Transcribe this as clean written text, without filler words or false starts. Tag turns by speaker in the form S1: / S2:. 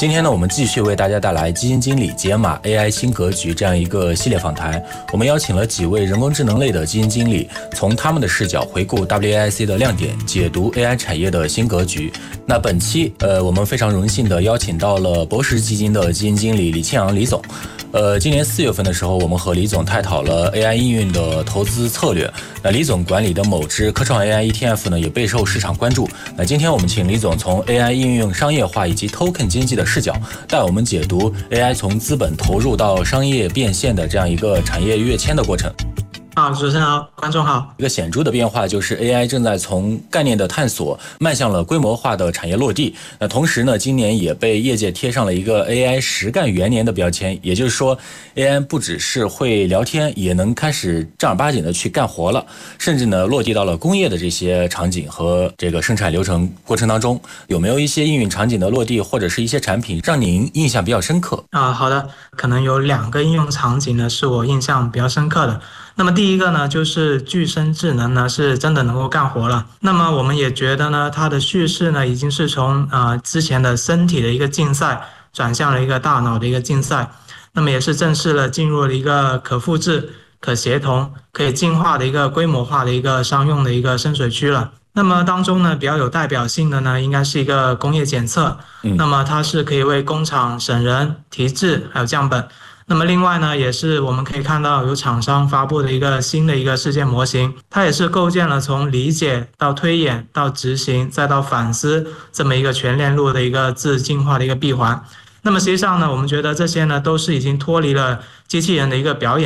S1: 今天呢，我们继续为大家带来基金经理解码 AI 新格局这样一个系列访谈。我们邀请了几位人工智能类的基金经理，从他们的视角回顾 WAIC 的亮点，解读 AI 产业的新格局。那本期我们非常荣幸的邀请到了博时基金的基金经理李庆阳李总。今年4月份的时候，我们和李总探讨了 AI 应用的投资策略。那李总管理的某只科创 AI ETF 呢，也备受市场关注。那今天我们请李总从 AI 应用商业化以及 token 经济的视角，带我们解读 AI 从资本投入到商业变现的这样一个产业跃迁的过程。
S2: 主持人好，观众好。
S1: 一个显著的变化就是 AI 正在从概念的探索迈向了规模化的产业落地。那同时呢，今年也被业界贴上了一个 AI 实干元年的标签，也就是说 AI 不只是会聊天，也能开始正儿八经的去干活了，甚至呢落地到了工业的这些场景和这个生产流程过程当中。有没有一些应用场景的落地或者是一些产品让您印象比较深刻？
S2: 好的，可能有2个应用场景呢是我印象比较深刻的。那么第一个呢，就是具身智能呢是真的能够干活了。那么我们也觉得呢，它的叙事呢已经是从之前的身体的一个竞赛转向了一个大脑的一个竞赛，那么也是正式的进入了一个可复制、可协同、可以进化的一个规模化的一个商用的一个深水区了。那么当中呢，比较有代表性的呢，应该是一个工业检测。那么它是可以为工厂省人、提质还有降本。那么另外呢，也是我们可以看到有厂商发布的一个新的一个事件模型，它也是构建了从理解到推演到执行再到反思这么一个全链路的一个自进化的一个闭环。那么实际上呢，我们觉得这些呢都是已经脱离了机器人的一个表演